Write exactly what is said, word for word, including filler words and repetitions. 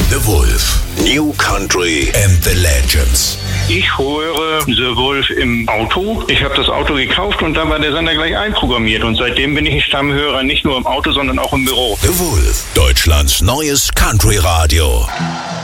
The Wolf. New Country and the Legends. Ich höre The Wolf im Auto. Ich habe das Auto gekauft und dann war der Sender gleich einprogrammiert. Und seitdem bin ich ein Stammhörer, nicht nur im Auto, sondern auch im Büro. The Wolf. Deutschlands neues Country-Radio.